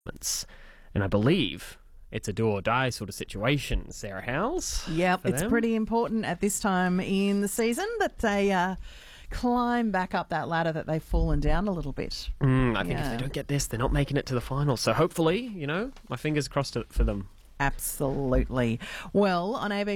And I believe it's a do-or-die sort of situation, Sarah Howells. Yep, it's pretty important at this time in the season that they climb back up that ladder that they've fallen down a little bit. I think if they don't get this, they're not making it to the final. So hopefully, my fingers crossed for them. Absolutely. Well, on ABC